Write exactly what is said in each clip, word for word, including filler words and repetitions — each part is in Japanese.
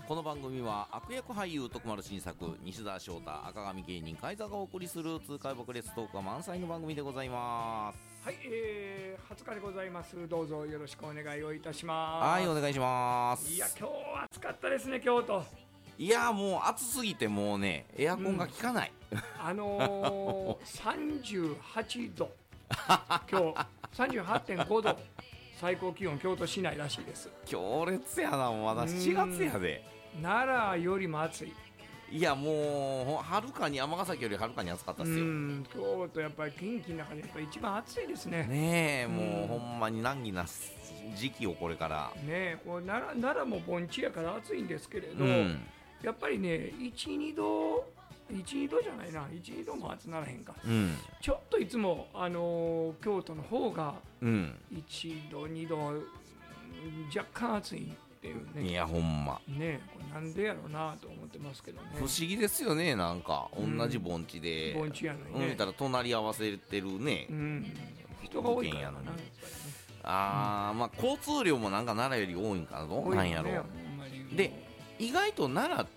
この番組は悪役俳優徳丸新作、西澤翔太、赤髪芸人海座がお送りする痛快爆裂トークが満載の番組でございます。 はい、えー、はつかでございます。どうぞよろしくお願いをいたします。 はい、お願いします。 いや、今日は暑かったですね、京都。 いや、もう暑すぎてもうね、エアコンが効かない、 うん、あのー、さんじゅうはちど今日 さんじゅうはちてんご 度最高気温京都市内らしいです。 強烈やな、まだしがつやで。 奈良よりも暑い。 いや、もうはるかに尼崎よりはるかに暑かったっすよ。 うん、京都やっぱり近畿の中でやっぱり一番暑いですね。 ねえ、もうほんまに難儀な時期をこれからねえ、こう奈良、奈良も盆地やから暑いんですけれど、うん、やっぱりねいち、にどいち、にどじゃないな、いち、にども暑ならへんか、うん、ちょっといつも、あのー、京都の方がいちど、にど若干暑いっていうね。 いや、ほんまね、これなんでやろうなと思ってますけどね。 不思議ですよね、なんか同じ盆地で、 うん、盆地やのにね、 見たら隣り合わせてるね、うん、 人が多いからな、やっぱりね。 あー、うん、まあ交通量もなんか奈良より多いんかな、どうなんやろう、ね、で意外と奈良って、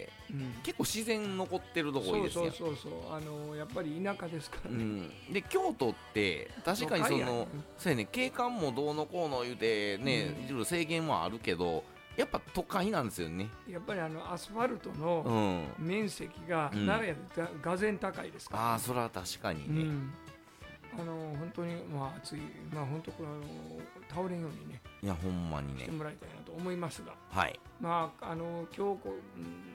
うん、結構自然残ってるとこ多いですよ。 そうそうそうそう、あのやっぱり田舎ですからね、うん、 で京都って確かにそのそうやね、景観もどうのこうの言うてね、うん、いろいろ制限もあるけどやっぱ都会なんですよね。 やっぱりあのアスファルトの面積が奈良よりがぜん高いですから、ね、 うん、ああ、それは確かにね、うん、 あの本当にまあ暑い、まあ本当これあの倒れんようにね、 いやほんまにねしてもらいたいなと思いますが、 はい、 まああの今日こう、うん、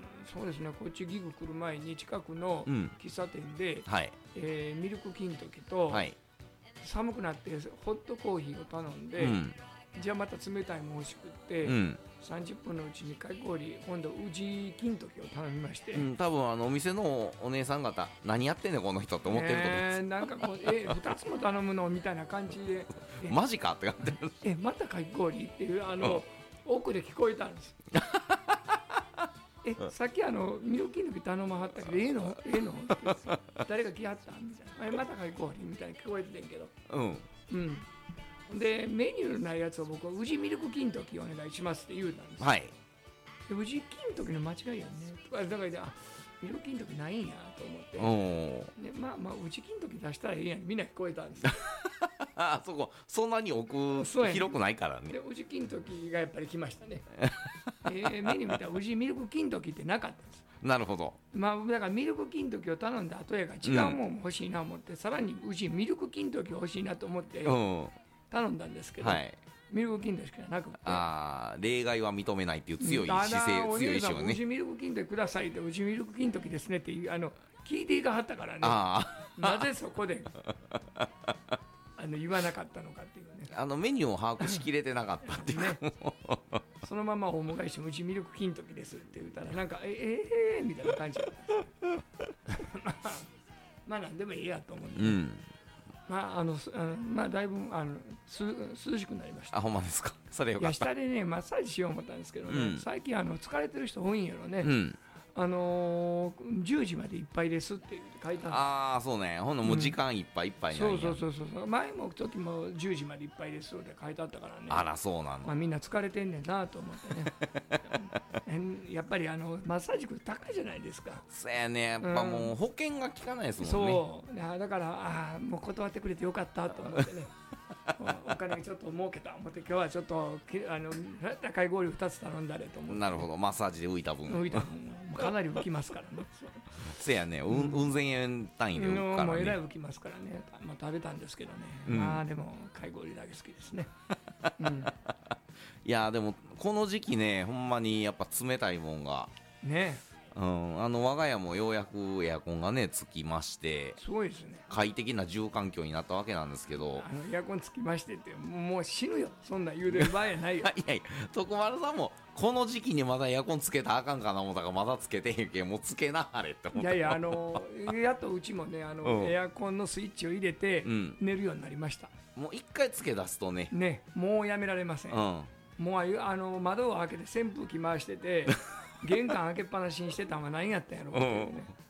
そうですね、こっちギグ来る前に近くの喫茶店で、うん、はい、えー、ミルク金時と、はい、寒くなってホットコーヒーを頼んで、うん、じゃあまた冷たいも欲しくって、うん、さんじゅっぷんのうちにかき氷、今度宇治金時を頼みまして、 うん、多分あのお店のお姉さん方何やってんねんこの人って思ってると思います、 えー、なんかこうえふたつも頼むのみたいな感じでマジかって感じでえまたかき氷っていうあの、うん、奥で聞こえたんですえ、うん、さっきあのミルク金時頼まはったけどええのええの誰が来はったんみたいな、えまたかき氷みたいな聞こえてんけど、うんうん、でメニューのないやつを僕は宇治ミルク金時お願いしますって言うたんです、はい、で宇治金時の間違いやんねとかだからあミルク金時ないんやと思ってで、まあまあ宇治金時出したらええやんみんな聞こえたんですあそこそんなに奥広くないからね。 で宇治金時がやっぱり来ましたねえー、メニュー見たら宇治ミルク金時ってなかったんです。 なるほど、 まあ、だからミルク金時を頼んだ後やから違うもん欲しいなと思って、うん、さらに宇治ミルク金時欲しいなと思って頼んだんですけど、うん、はい、ミルク金時しかなくて、 あ例外は認めないっていう強い姿勢、うん、強い意志をね。 宇治ミルク金時くださいって宇治ミルク金時ですねってあの聞いていかはったからね、あなぜそこであの言わなかったのかっていうね、 あのメニューを把握しきれてなかったっていう、ね、 そのままお迎えしてうちミルク金時ですって言ったらなんかえええー、みたいな感じだったまあまあ何でもいいやと思って、うん、まああのあのまあだいぶあのす涼しくなりました。 あ、ほんまですか。それよかった。 いや下でねマッサージしよう思ったんですけどね、うん、最近あの疲れてる人多いんやろね、うん、あのー、じゅうじまでいっぱいですって書いてある。 ああ、そうね。ほんのもう時間いっぱいいっぱいなんや、 うん、そうそうそうそう。前も時もじゅうじまでいっぱいですって書いてあったからね。 あら、そうなの。 まあ、みんな疲れてんねんなと思ってねやっぱりあのマッサージ高いじゃないですか。 そうやね。やっぱもう保険が効かないですもんね、 うん、そうだからあもう断ってくれてよかったと思ってねお金ちょっと儲けた思って今日はちょっとあの高い氷ふたつ頼んだれと思って。 なるほど、マッサージで浮いた分浮いた分かなり浮きますからねせやね、うん、うん千円単位で浮くからね、 もうえらい浮きますからね、まあ、食べたんですけどね、うん、まあでもかい氷だけ好きですね、うん、 いやでもこの時期ねほんまにやっぱ冷たいもんがね、うん、あの我が家もようやくエアコンがねつきまして、 すごいですね、 快適な住環境になったわけなんですけど、 あのエアコンつきましてってもう死ぬよ、そんな言うてる場合やないよいやいや、徳丸さんもこの時期にまだエアコンつけたらあかんかな思ったからまだつけてへんけんもうつけなはれって思った。 いやいや、あのやっとうちもねあの、うん、エアコンのスイッチを入れて寝るようになりました、 うん、もう一回つけ出すとねねもうやめられません、うん、もうあの窓を開けて扇風機回してて玄関開けっぱなしにしてたのが何やったんやろっていうね、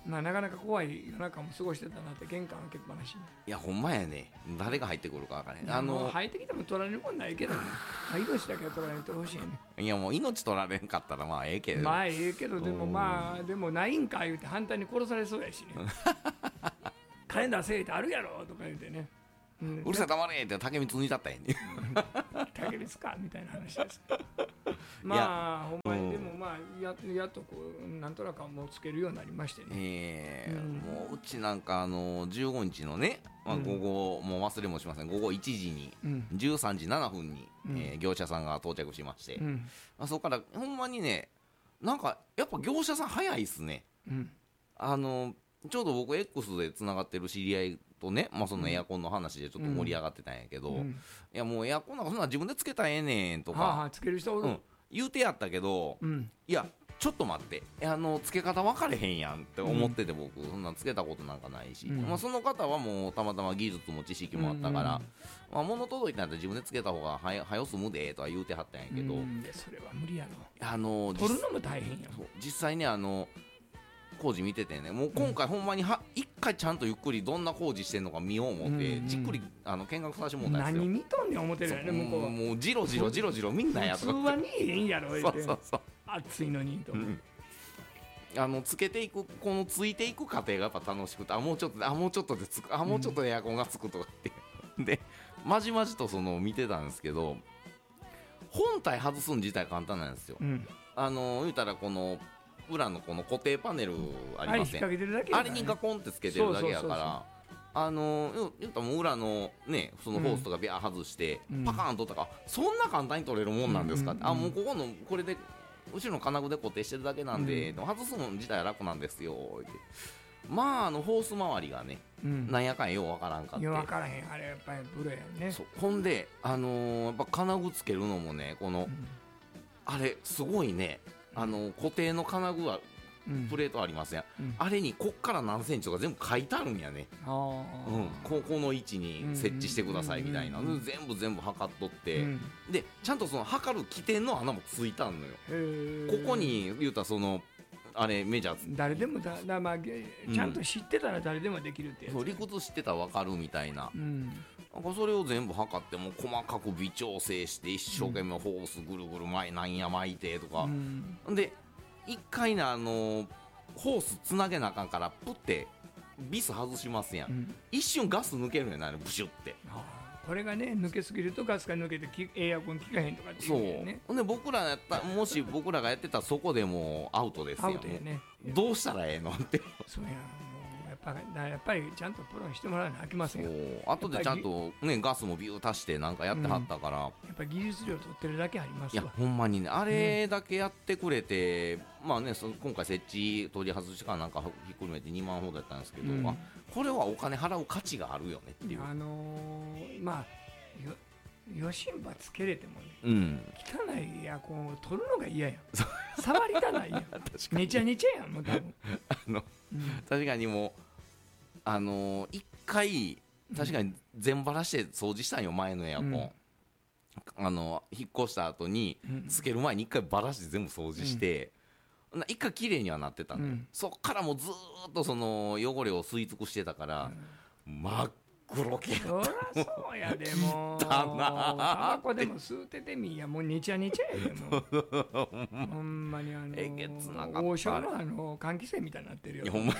まあ、なかなか怖い夜中も過ごしてたなって玄関開けっぱなしに。 いやほんまやね、誰が入ってくるか分からへん。あの入ってきても取られるもんないけどね命だけは取られてほしいね。 いやもう命取られんかったらまあええけど、 まあええけど、でもまあでもないんか言うて反対に殺されそうやしねカレンダーせえってあるやろとか言うてね、うん、 うるさい黙れって竹光抜いちゃったんやね竹光かみたいな話ですまあほんまにでもまあ や, やっとこうなんとなくもうつけるようになりましてね、 えーうん、 もううちなんかあのじゅうごにちのね、まあ、午後、うん、もう忘れもしません、午後いちじに、うん、じゅうさんじななふんに、うんえー、業者さんが到着しまして、うん、あそこからほんまにねなんかやっぱ業者さん早いっすね、うん、あのちょうど僕 X でつながってる知り合いとね、まあ、そのエアコンの話でちょっと盛り上がってたんやけど、うん、いやもうエアコンなんかそんな自分でつけたらええねんとか、はあはあ、 つける人おる、 うん、言うてやったけど、うん、いやちょっと待ってあのつけ方分かれへんやんって思ってて、うん、僕そんなつけたことなんかないし、うんまあ、その方はもうたまたま技術も知識もあったから、うんまあ、物届いたんだったら自分でつけた方がはやはよ済むでとは言うてはったんやけど、うん、 それは無理やろ、 あの取るのも大変や実際ねあの工事見ててねもう今回ほんまには一回ちゃんとゆっくりどんな工事してんのか見よう思って、うんうん、じっくりあの見学させてもらったんですよ。 何見とんねん思ってるよね向こうはもうジロジロジロジロみんなやとか普通は見えへんやろそうそうそう暑いのにと、うん、 あのつけていくこのついていく過程がやっぱ楽しくてあもうちょっとであもうちょっとでつくあもうちょっとでエアコンがつくとかって、うん、でまじまじとその見てたんですけど本体外すん自体簡単なんですよ、うん、あの言うたらこの裏のこの固定パネルありません あ, れね、あれにガコンってつけてるだけやからあの言うたらもう裏のねそのホースとかビャー外して、うん、パカーンとったかそんな簡単に取れるもんなんですかって、うんうんうん、あもうここのこれで後ろの金具で固定してるだけなんで、うん、外すの自体は楽なんですよってまああのホース周りがね、うん、なんやかんようわからんかってようわからへんあれやっぱりブレやねそうほんであのー、やっぱ金具つけるのもねこの、うん、あれすごいねあの固定の金具はプレートありません、うん、あれにこっから何センチとか全部書いてあるんやね、うん、ここの位置に設置してくださいみたいな、うんうんうん、全部全部測っとって、うん、でちゃんとその測る起点の穴もついたんのよここに言うたらそのあれメジャー誰でもだだ、まあ、ちゃんと知ってたら誰でもできるってやつ、 うん、そう理屈知ってたら分かるみたいな、うんなんかそれを全部測っても細かく微調整して一生懸命ホースぐるぐる巻いなんや巻いてとか、うん、で一回ねあのホースつなげなあかんからプってビス外しますやん、うん、一瞬ガス抜けるんやなブシュって、はあ、これがね抜けすぎるとガスが抜けてエアコン効かへんとかっていうねそうで僕らやったもし僕らがやってたらそこでもうアウトですよ、アウトやねどうしたらええのってそうややっぱりちゃんとプロにしてもらわなきゃいけませんよあとでちゃんと、ね、ガスもビュー足してなんかやってはったから、うん、やっぱり技術量取ってるだけありますわいやほんまにねあれだけやってくれて、うん、まあねそ今回設置取り外しかなんかひっくるめてにまんほどやったんですけど、うん、これはお金払う価値があるよねっていうあのー、まあよしんばつけれてもね、うん、汚いエアコンを取るのが嫌やん触りたないやんめちゃめちゃやんもう多分あの、うん、確かにもうあのー、一回確かに全バラして掃除したんよ前のエアコン、うん、あの引っ越した後につける前に一回バラして全部掃除して、うん、一回綺麗にはなってたのよ、うん、そっからもうずーっとその汚れを吸い尽くしてたから、うん、真っ黒けそらそうやでもタバコでも吸うててみやもうにちゃにちゃやでもほんまにあのえげつなかった王将のあの換気扇みたいになってるよいやほんまや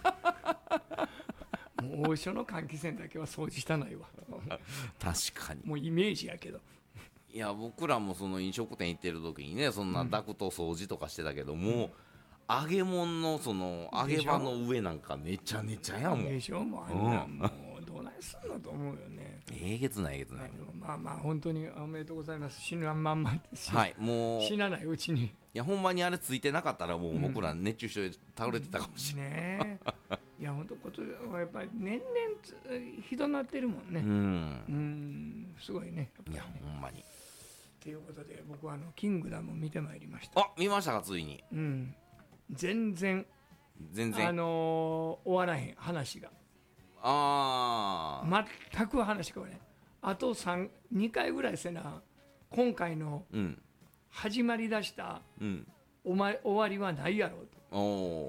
もう王将の換気扇だけは掃除したないわ確かにもうイメージやけどいや僕らもその飲食店行ってる時にねそんなダクト掃除とかしてたけど、うん、もう揚げ物のその揚げ場の上なんかめちゃめちゃやもんでしょもうあんな、うん、もうどうないすんのと思うよねえげつないえげつないまあまあ本当におめでとうございます死ぬまんまですはいもう死なないうちにいやほんまにあれついてなかったらもう僕ら熱中症で倒れてたかもしれない、うん、 ねいや本当ことはやっぱり年々ひどなってるもんねうんうんすごいねやっぱりねいやほんまにということで僕はあのキングダムを見てまいりましたあ見ましたかついにうん全然全然あのー、終わらへん話がああ全く話が終わらへんあとにかいぐらいせな今回の始まりだした、うん、おま、終わりはないやろうとお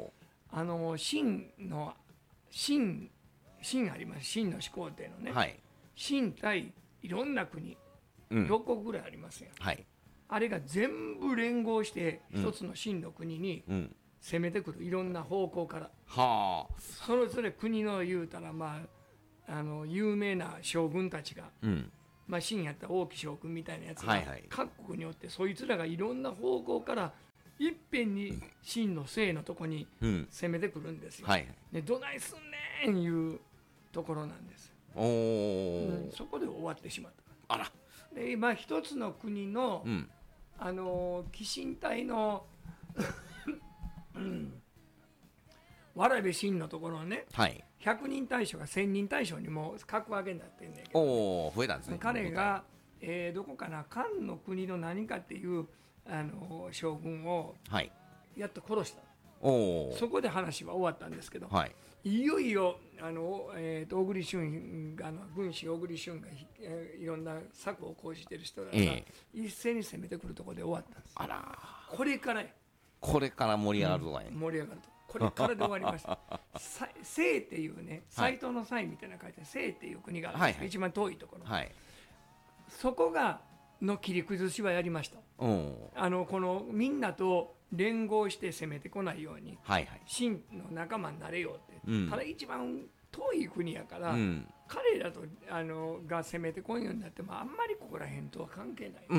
あの秦の秦秦あります秦の始皇帝のね、 はい秦対いろんな国、 うん、 ろっこくぐらいありますよ、 はい、 あれが全部連合して一つの秦の国に攻めてくる、いろんな方向から、 はあ、 それぞれ国の言うたら、まあ、あの有名な将軍たちが、 うんまあ、秦やったら王毅将軍みたいなやつが、 はいはい、 各国によってそいつらがいろんな方向からいっぺんに秦の姓のとこに攻めてくるんですよ、 うんはい、 でどないすんねんいうところなんです。 おー、 うん、そこで終わってしまった。 あらで今一つの国の、 うんあのー、鬼神隊の、うん、蕨秦のところのね、 はい、 ひゃくにん大将がせんにん大将にもう格上げになってんねんけど、 おお増えたんですね。 彼が、えー、どこかな漢の国の何かっていう、あのー、将軍をやっと殺した、 はい、おそこで話は終わったんですけど、 はい、 いよいよあの、えー、と小栗旬があの軍師小栗旬が、えー、いろんな策を講じてる人らが、えー、一斉に攻めてくるところで終わったんです。 あらこれからこれから盛り上がるぞ、 うん、盛り上がるとこれからで終わりました清っていうね、斎藤の斎みたいな書いて清っていう国があるんです、はいはい、一番遠いところ、はい、そこがの切り崩しはやりました。あのこのみんなと連合して攻めてこないように、はいはい、秦の仲間になれよって、うん、ただ一番遠い国やから、うん、彼らとあのが攻めてこんようになってもあんまりここら辺とは関係ない、うん、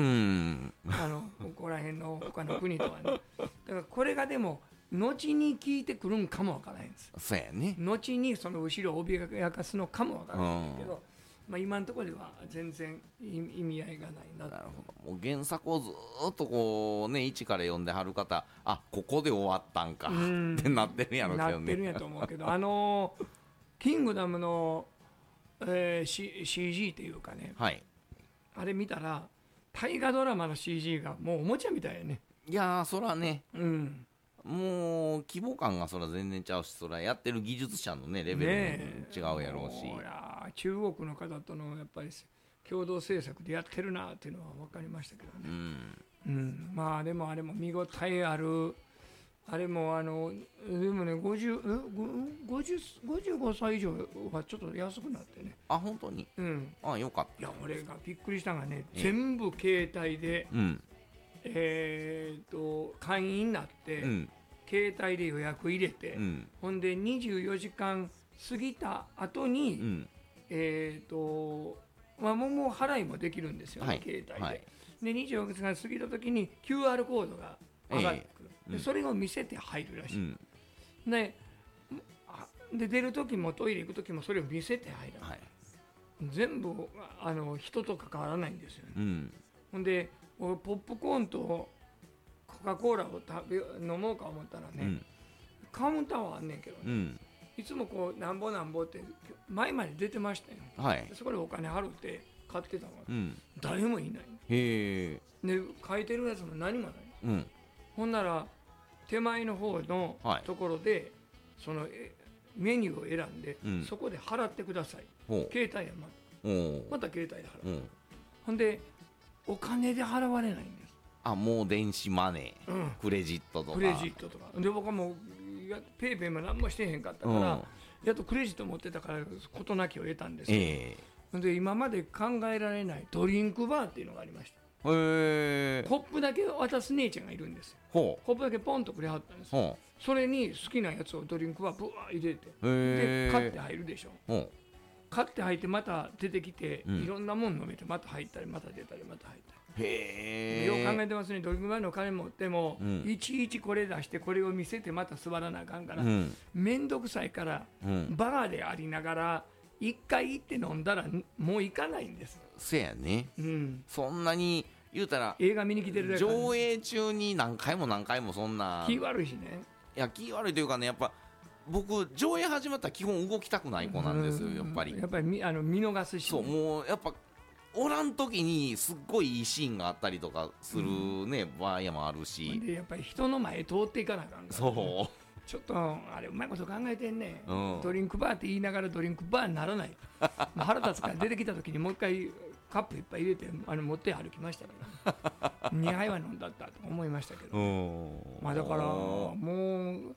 あのここら辺の他の国とはねだからこれがでも後に効いてくるんかもわからへんです。 そうやね、後にその後ろを脅かすのかもわからへんけど、まあ、今のところでは全然意味合いがないな。 なるほど。もう原作をずっとこうね一から読んではる方、あここで終わったんかってなってるんやろうけどね。 なってるんやと思うけどあのー、キングダムの、えー、C、シージー っていうかね、はい、あれ見たら大河ドラマの シージー がもうおもちゃみたいやね。 いやーそらね、うん、もう規模感がそら全然ちゃうし、そらやってる技術者のねレベルも違うやろうし、ね、 いや中国の方とのやっぱり共同制作でやってるなっていうのは分かりましたけどね、うんうん、まあでもあれも見応えある、あれもあのでもねごじゅう、ごじゅう、ごじゅうごさい以上はちょっと安くなってね。 あ本当に、うん、あよかった。 いや俺がびっくりしたのがね、全部携帯で、うんえー、と会員になって、うん、携帯で予約入れて、うん、ほんでにじゅうよじかん過ぎた後に、うん、えーとまあ、もう払いもできるんですよね、はい、携帯で、はい、でにじゅうよじかん過ぎた時に キューアール コードが上がってくる、えー、でそれを見せて入るらしい、うん、で, で出る時もトイレ行く時もそれを見せて入る、はい、全部あの人と関わらないんですよね、うん、ほんでポップコーンとコカ・コーラを食べ飲もうか思ったらね、うん、カウンターはあんねんけどね、うん、いつもこうなんぼなんぼって前まで出てましたよ、はい、そこでお金払って買ってたのが、うん、誰もいない。へで書いてるやつも何もない、うん、ほんなら手前の方のところで、はい、そのメニューを選んで、うん、そこで払ってください、携帯やまたまた携帯で払う、うん、ほんでお金で払われないんです。 あもう電子マネー、うん、クレジットとかクレジットとかで僕はもうペイペイも何もしてへんかったから、うん、やっとクレジット持ってたから事なきを得たんですよ、えー、で今まで考えられないドリンクバーっていうのがありました。へコップだけ渡す姉ちゃんがいるんですよ。コップだけポンとくれはったんですよ。それに好きなやつをドリンクバーブワー入れてで買って入るでしょ。買って入ってまた出てきて、うん、いろんなもん飲めてまた入ったりまた出たりまた入ったり。へえ。よう考えてますね。ドリンクバーの金持っても、うん、いちいちこれ出してこれを見せてまた座らなあかんから、うん、めんどくさいから、うん、バーでありながら一回行って飲んだらもう行かないんです。 せやね、うん、そんなに言うたら映画見に来てるだけ上映中に何回も何回もそんな気悪いしね。 いや気悪いというかねやっぱ僕上映始まったら基本動きたくない子なんですよ。やっぱりやっぱり見あの見逃すし、 ね、そうもうやっぱおらん時にすっごいいいシーンがあったりとかするね、うん、場合もあるしでやっぱり人の前通っていかなあかんから、ね、そうちょっとあれうまいこと考えてんね、うん、ドリンクバーって言いながらドリンクバーにならない腹立つから出てきた時にもう一回カップいっぱい入れてあの持って歩きましたけどにはいは飲んだったと思いましたけど、まあだからもう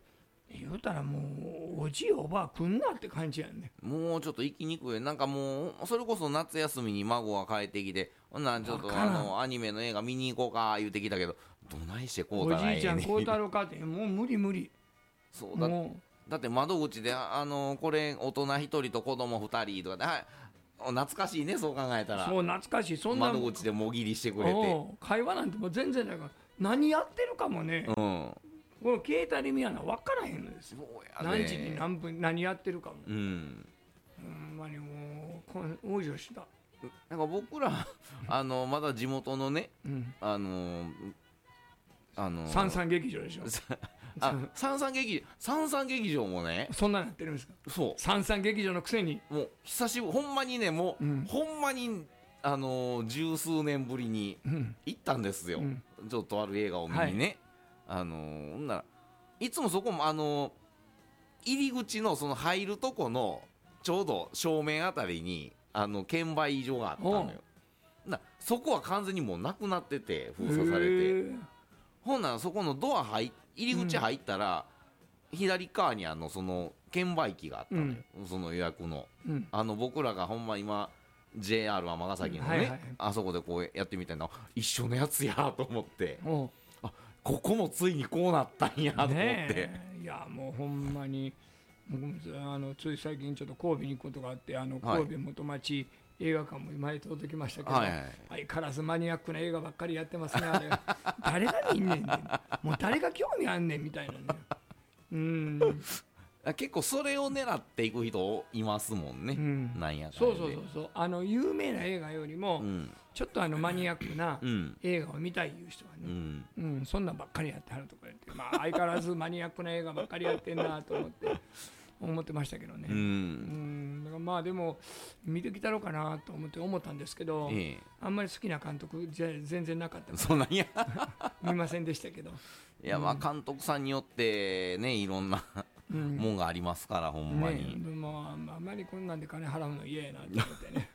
言うたらもうおじいおばあ来んなって感じやんね。 もうちょっと行きにくい。なんかもうそれこそ夏休みに孫が帰ってきて、ほんなんちょっとあのアニメの映画見に行こうか言うてきたけど、どないしてこうたらええねん。 おじいちゃんこうたろうかってもう無理無理。 そうだ、 もだって窓口であのこれ大人ひとりと子供ふたりとかで、はい、懐かしいね、そう考えたら。 そう懐かしい。そんな窓口でもぎりしてくれて、 おう会話なんてもう全然ないから、何やってるかもね、 うん、 この携帯で見やな分からへんのですよ。 そうやね。 何時に何分何やってるかも。 うんほんまにもうこん往生した。 なんか僕らあのまだ地元のね、 うん、 あのあの三三劇場でしょ。 あ三三劇三三劇場もね、 そんなのやってるんですか。 そ三三劇場のくせに。 うもう久しぶり、ほんまにね、もう、 うんほんまにあの十数年ぶりにうん行ったんですよ、 うんちょっとある映画を見にね、あのほんならいつもそこもあの入り口のその入るとこのちょうど正面あたりにあの券売所があったのよ。なそこは完全にもうなくなってて封鎖されて、 へーほんならそこのドア入入り口入ったら、左側にあのその券売機があったのよ、その予約の、 うんあの僕らがほんま今 ジェイアール 尼崎のね、 はいはいあそこでこうやってみたいな、一緒のやつやと思って、 おうここもついにこうなったんやと思って、 ねえ、いやもうほんまに僕もあのつい最近ちょっと神戸に行くことがあって、あの神戸元町映画館も前通ってきましたけど、 はいはい相変わらずマニアックな映画ばっかりやってますね。あれ誰が見んねんって、もう誰が興味あんねんみたいなね。うん結構それを狙っていく人いますもんね、 うんなんやかんやで。 そうそうそうそう、あの有名な映画よりも、 うんちょっとあのマニアックなうん映画を見たいいう人はね、 うんうん、そんなんばっかりやってはるとか言って、まあ、相変わらずマニアックな映画ばっかりやってんなと思って思ってましたけどね、 ううんん、だからまあでも見てきたろうかなと思って思ったんですけど、 ええ、 あんまり好きな監督じゃ全然なかったかそんなんやら見ませんでしたけど、 いや、まあ監督さんによってね、いろんなうんもんがありますから、ほんまね、 に、 でもあんまりこんなんで金払うの嫌やなと思ってね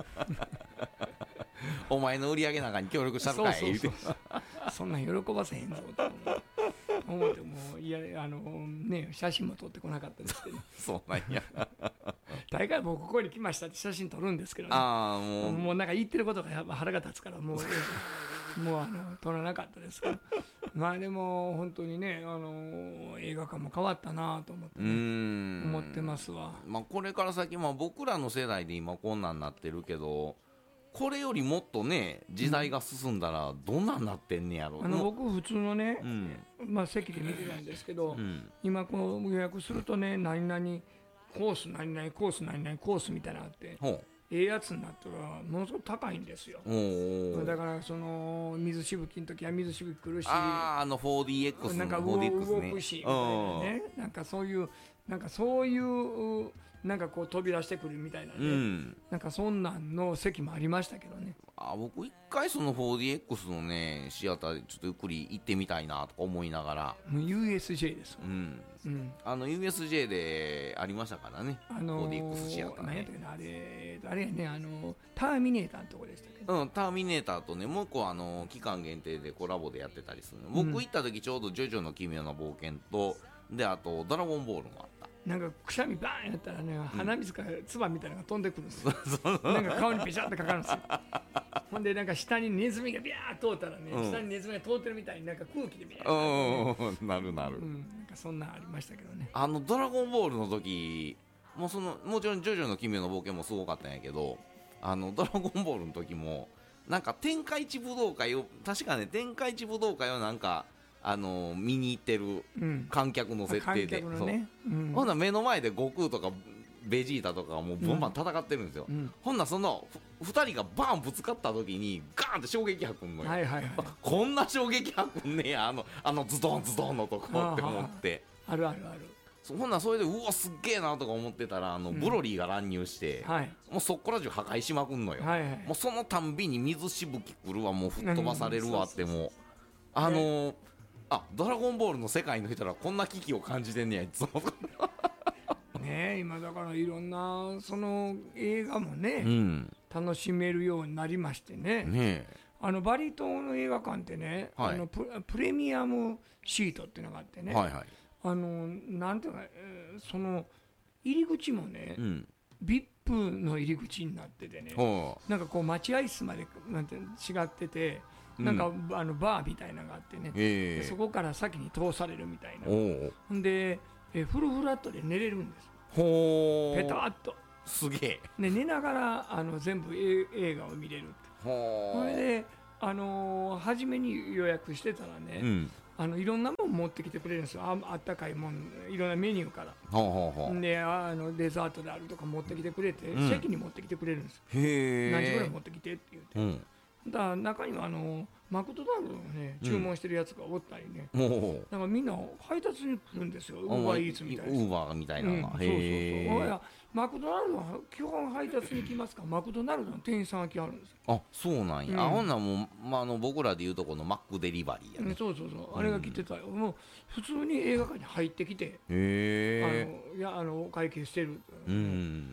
お前の売り上げなんかに協力したのかいそう言うて、 そうそうそんなん喜ばせへんぞと思ってもういやあのね写真も撮ってこなかったですけど、 そうなんや大概もうここに来ましたって写真撮るんですけどね、 ああもうもうなんか言ってることがやっぱ腹が立つからもうもうあの撮らなかったですけど、まあでも本当にね、あの映画館も変わったなと思って、 うーね、 ん思ってますわ。 まあ、これから先、まあ、僕らの世代で今こんなんなってるけど、これよりもっとね時代が進んだらどんなんなってんねやろう、 あの僕普通のね、 うんまあ、席で見てたんですけど、 うん今この予約するとね、何々コース何々コース何々コースみたいなのがあって、 ほええやつになったらものすごく高いんですよ。 うおだからその水しぶきの時は水しぶき来るし、 あああの フォーディーエックス のなんかフォーディーエックス ね動くしみたいなね、なんかそういうなんかそういうなんかこう飛び出してくるみたいなね、 うんなんかそんなんの席もありましたけどね。 あ僕一回その フォーディーエックス のねシアターでちょっとゆっくり行ってみたいなとか思いながら、 もう ユーエスジェー ですわ。 うん、 うん。 あの ユーエスジェー でありましたからね、 あのフォーディーエックス シアターね何やったっけなあれあれやね、あのターミネーターのとこでしたけど、 うん、ターミネーターとねもう一個あの期間限定でコラボでやってたりするの、僕行った時ちょうど「ジョジョの奇妙な冒険と」であと「ドラゴンボール」もあったなんかくしゃみバーンやったらね、鼻水か唾みたいなのが飛んでくるんですよ。なんか顔にペシャってかかるんですよ。ほんでなんか下にネズミがビャー通ったらね、 うん下にネズミが通ってるみたいになんか空気でビャーって、ね、 うんなるなる、 うん、なんかそんなんありましたけどね。 あの「ドラゴンボール」の時もうそのもちろん「ジョジョの奇妙な冒険」もすごかったんやけど、あの「ドラゴンボール」の時もなんか天下一武道会を確かね天下一武道会をなんかあの見に行ってるうん、 観客の設定で、 観客のね、うんほんなら目の前で悟空とかベジータとかがもうバンバン戦ってるんですよ、 うんほんならそのふふたりがバーンぶつかった時にガーンって衝撃波くんのよ、 はいはいはい、 こんな衝撃波くんねやあのあのズドンズドンのとこって思ってあるあるある、 そほんならそれでうわすっげえなとか思ってたらあのブロリーが乱入して、 はいもうそこら中破壊しまくんのよ、 はいはい、 もうそのたんびに水しぶき来るわもう吹っ飛ばされるわってうんもうあのーあドラゴンボールの世界の人らこんな危機を感じてんねやいつもねえ、今だからいろんなその映画もね、 うん楽しめるようになりましてね、 ねえあのバリ島の映画館ってね、 はいあのププレミアムシートっていうのがあってね、 はいはいああのなんていうか、えーその入り口もね、 うん、 ブイアイピー の入り口になっててね、 ほなんかこう待合室までなんて違ってて、 うんなんかあのバーみたいなのがあってね、 う、ええでそこから先に通されるみたいな。 おお、 ほんで、えフルフラットで寝れるんですほう、 ペタッと。 すげえ、 で寝ながらあの全部え映画を見れるって。 ほう、 それで、あのー初めに予約してたらね、 うん、 あのいろんなもん持ってきてくれるんですよ。ああったかいもん、いろんなメニューから。 ほうほうほう、 であのデザートであるとか持ってきてくれて、 うん席に持ってきてくれるんですよ。 へえ、 何時ぐらい持ってきてって言って。 うん、 だから中にはあのマクドナルドをね注文してるやつがおったりね、 もだからみんな配達に来るんですよ、ウう、 ーバーイーツみたいな。 ウーバーみたいなのが、 うんそうそうそう。 へえ、 いやマクドナルドは基本配達に来ますから、マクドナルドの店員さんが来はるんですよ。 あ、そうなんや、 うんあ、ほんなんもう、まあ、あの僕らでいうとこのマックデリバリーやうんね、 そうそうそう、あれが来てたよ。もう普通に映画館に入ってきて、 へえ、 あのいやあのお会計してる。 うん、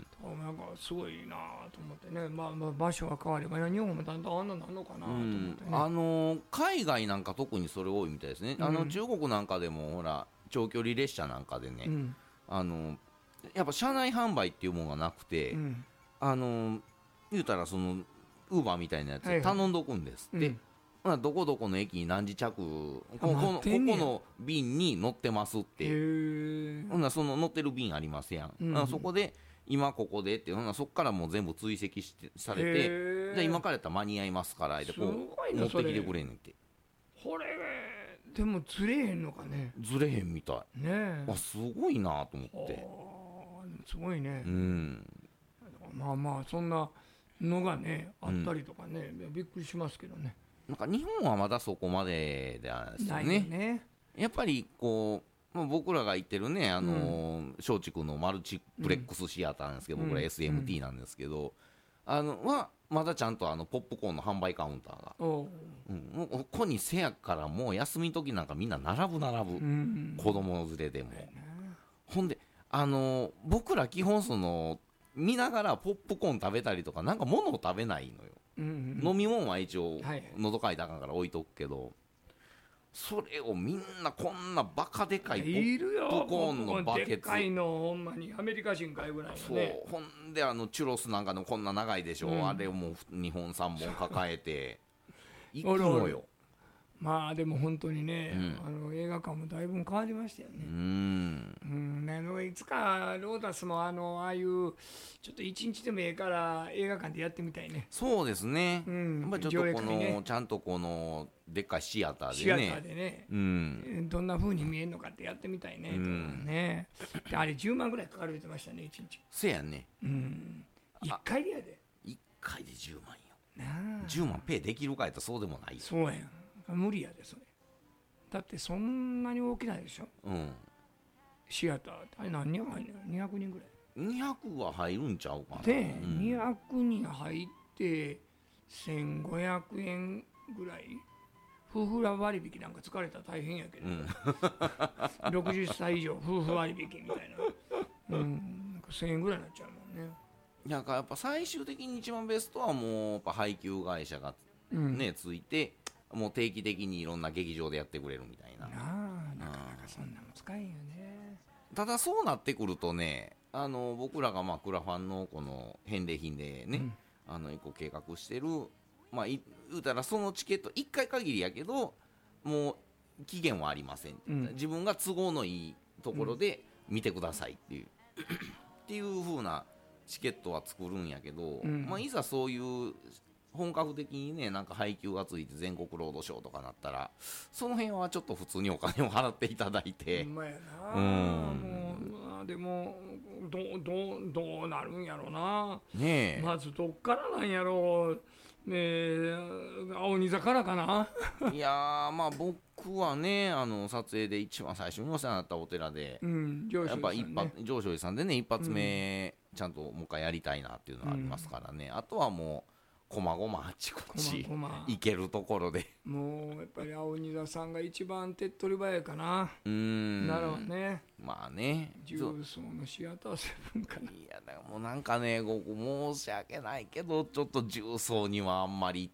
なんかすごいなと思ってね、まあ、まあ場所が変われば日本もだんだんあんななんのかなとう思ってんね。 あのー海外なんか特にそれ多いみたいですね、あうんの中国なんかでもほら長距離列車なんかでね、 うんあのやっぱ車内販売っていうものがなくて、 うんあの言うたらそのウーバーみたいなやつはいはい頼んどくんですって、 うんほなどこどこの駅に何時着ここのここ待ってんねやの便に乗ってますっへて、 ーほなその乗ってる便ありますやん、 うんほなそこで今ここでってほなそこからもう全部追跡してされて、 へーじゃあ今からやったら間に合いますからってこすごいうな持ってきてそれくれんねんってこれでもずれへんのかね。 ずれへんみたい、 ねえあすごいなと思って、 あーすごいねう、ん、 まあまあそんなのがねあったりとかね、びっくりしますけどね。 なんか日本はまだそこまでですよないよね。 ね。 やっぱりこう、まあ、僕らが行ってるね、あのー松竹のマルチプレックスシアターなんですけど、 うん僕ら エスエムティー なんですけど、あのはまだちゃんとあのポップコーンの販売カウンターが、 おううん、もうここにせやからもう休み時なんかみんな並ぶ並ぶ、 うん子供連れでも、 ねほんで、あのー僕ら基本その見ながらポップコーン食べたりとかなんか物を食べないのよ、 うんうん飲み物は一応はい喉かいたらあかんから置いとくけど、それをみんなこんなバカでかいポッいるよポップコーンのバケツでっかいのほんまにアメリカ人かいぐらいのそうね。 ほんであのチュロスなんかのこんな長いでしょ、 うんあれをもうにほんさんぼん抱えて行くおるおるのよ。 まあでも本当にね、 うんあの映画館もだいぶ変わりましたようね。 んうんね、いつかロータスもあのああいうちょっと一日でもええから映画館でやってみたいね。 そうですね、 うんやっぱりちょっとこの、 上映会ねちゃんとこのでっかいシアターシアタでねーでね、 うんどんな風に見えるのかってやってみたいね。 うんねであれじゅうまんぐらいかかるってましたね一日。 せやねうん。一回でやで。 いっかいでじゅうまんよ、 なあ。 じゅうまんペイできるかやったらそうでもないよ。 そうやん。無理やでそれ。だってそんなに大きないでしょ。 うんシアターってあれ何人入るの？にひゃくにんぐらい。 にひゃくは入るんちゃうかな。 で、 うんにひゃくにん入ってせんごひゃくえんぐらい。夫婦割引なんか疲れたら大変やけど、 うんろくじゅっさい以上夫婦割引みたいな、うん、なんかせんえんぐらいになっちゃうもんね。 だからやっぱ最終的に一番ベストはもうやっぱ配給会社がうん、 ね、ついてもう定期的にいろんな劇場でやってくれるみたいな。 なあ、なかなかそんなの使えんよね。 ただそうなってくるとね、あの僕らがまあクラファンのこの返礼品でね、 うんあの一個計画してる、まあい言うたらそのチケットいっかい限りやけどもう期限はありません、 うん自分が都合のいいところで見てくださいっていう、っていう風なチケットは作るんやけど、 うんまあ、いざそういう本格的にねなんか配給がついて全国ロードショーとかなったらその辺はちょっと普通にお金を払っていただいて、 ほんまやな。 うんもうまあでもどうどうどうなるんやろな。 ねえ、 まずどっからなんやろう。ねえ、青鬼座からかな。 いやーまあ僕はねあの撮影で一番最初にお世話になったお寺で、 うん、上やっぱ一ね、 発上昇寺さんでね一発目ちゃんともう一回やりたいなっていうのはありますからね、あとはもうこまごまあちこちこまごま行けるところでもうやっぱり青鬼座さんが一番手っ取り早いかな。 うーんなるほどね。 まあね重そう曹のシアターセブンかな。 いやだからもうなんかね僕申し訳ないけどちょっと重曹にはあんまり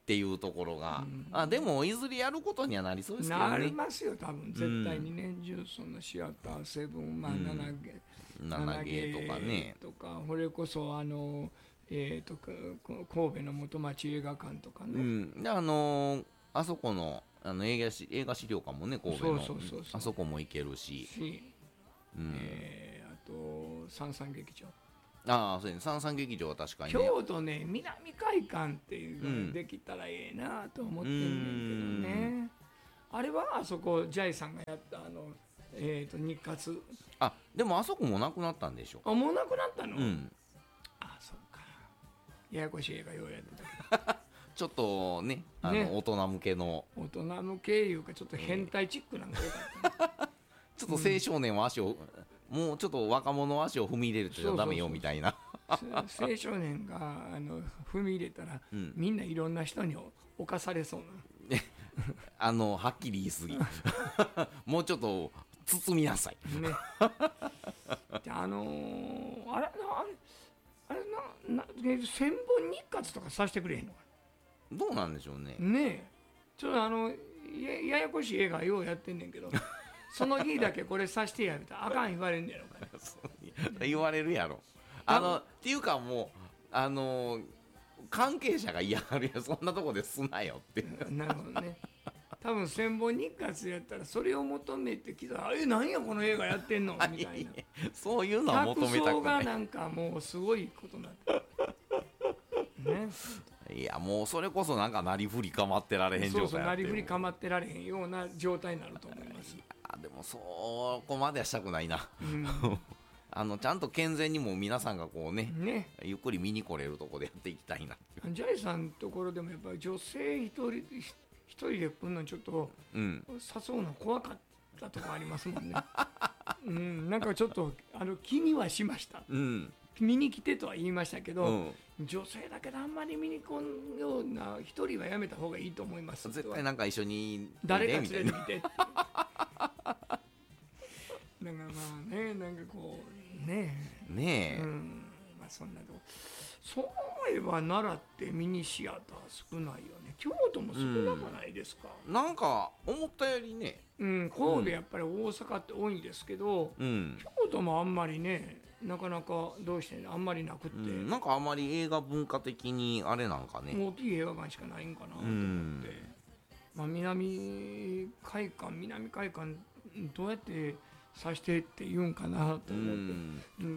っていうところが、 うん、 あでもいずれやることにはなりそうですけどね。 なりますよ多分絶対にね、ジューソンのシアターセブン、まあ、ななゲーななゲーとかねとか、これこそあの、えー、とか神戸の元町映画館とかね、 うん、であのー、あそこのあの映画し映画資料館もね神戸のそうそうそうそうあそこも行けるし、うん、 えー、あと三三劇場、 ああそうですね、三三劇場は確かに、ね、 京都ね南会館っていうのができたらええなと思ってんねんけどね、うん、あれはあそこジャイさんがやったあの、えー、と日活、 あでもあそこもなくなったんでしょ。 あもうなくなったの、 うん、 あそっか、ややこしい映画ようやってたけどちょっとね、あのね大人向けの大人向けいうかちょっと変態チックなんかよかった、ね、 ちょっと青少年は足を、うん、もうちょっと若者は足を踏み入れるとダメよみたいな、 青少年があの踏み入れたら、うん、みんないろんな人に侵されそうなあのはっきり言い過ぎもうちょっと包みなさいねであのー、あれあれあれなな千本日活とかさせてくれへんのかな。どうなんでしょうね。 ねえちょっとあの や, ややこしい映画ようやってんねんけどその日だけこれさしてやるとあかん言われんねやろか、 ね、言われるやろ。あのっていうかもうあの関係者が嫌がるやそんなとこですなよってなるほどね。多分千本日活やったらそれを求めてきたらえ何やこの映画やってんのみたいなそういうのは求めたくない。 客層がなんかもうすごいことになってるね。 いやもうそれこそなんかなりふり構ってられへん状態やって、 そうそうなりふり構ってられへんような状態になると思います。 いやでもそこまではしたくないな、 うん、 あのちゃんと健全にも皆さんがこう ね, ねゆっくり見に来れるとこでやっていきたいな。 ジャイさんのところでもやっぱり女性一人一人で来るのちょっと、うん、誘うの怖かったとこありますもんね、うん、なんかちょっとあの気にはしました、うん、見に来てとは言いましたけど、うん、女性だけどあんまり見に来んような一人はやめた方がいいと思います。 絶対なんか一緒に誰か連れてみてなんかまあねなんかこうねえねえ、 うん、まあそんなとこそういえば奈良ってミニシアター少ないよね。京都も少なくないですか、 うん、なんか思ったよりね、 うん、神戸やっぱり大阪って多いんですけど、うん、京都もあんまりねなかなかどうしてあんまりなくって、うん、 なんかあんまり映画文化的にあれなんかね大きい映画館しかないんかなと思って、うん、まあ、南会館南会館どうやってさしてって言うんかなと思って、うん、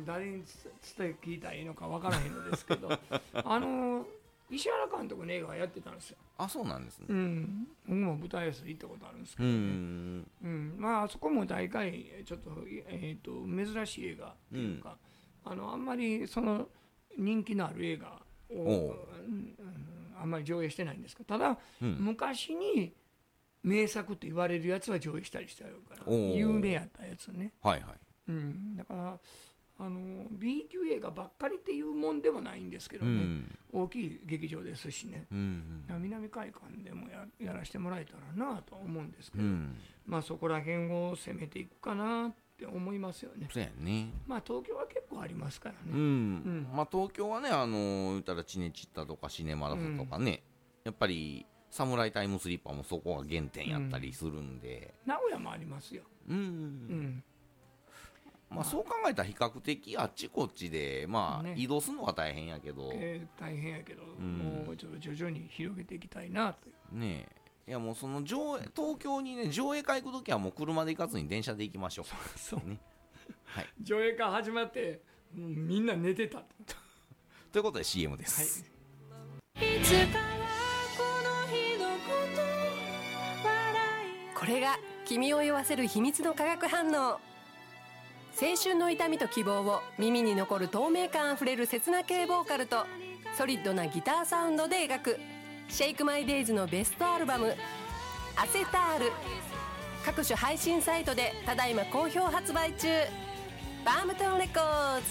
誰に伝え聞いたらいいのか分からへんのですけどあの石原監督の映画やってたんですよ。 あ、そうなんですね。 うん、僕も舞台挨拶行ったことあるんですけどね、うんうん、まああそこも大概ちょっと、えー、と珍しい映画っていうか、うん、あのあんまりその人気のある映画を、うん、あんまり上映してないんですけど、ただ、うん、昔に名作って言われるやつは上映したりしてあるから有名やったやつね、はいはい、うん、だからあの B 級映画ばっかりっていうもんでもないんですけどね、うん、大きい劇場ですしね、うんうん、南海館でも や, やらせてもらえたらなと思うんですけど、うん、まあそこら辺を攻めていくかなって思いますよね。 そうやね。 まあ東京は結構ありますからね、 うんうん、まあ東京はねあの言ったらチネチッタとかシネマラスとかね、うん、やっぱりサムライタイムスリッパもそこが原点やったりするんで、 うん、名古屋もありますよ。うん、うん、 まあ、そう考えたら比較的あっちこっちで、まあね、移動するのは大変やけど、 えー、大変やけど、うん、もうちょっと徐々に広げていきたいなというねえ。いやもうその上映東京にね上映会行くときはもう車で行かずに電車で行きましょう。 そうそうね、はい、上映会始まってみんな寝てたということで シーエム です、 はい、いつかこれが君を酔わせる秘密の化学反応。青春の痛みと希望を耳に残る透明感あふれる切な系ボーカルとソリッドなギターサウンドで描くシェイクマイデイズのベストアルバムアセタール。各種配信サイトでただいま好評発売中。バームトンレコーズ。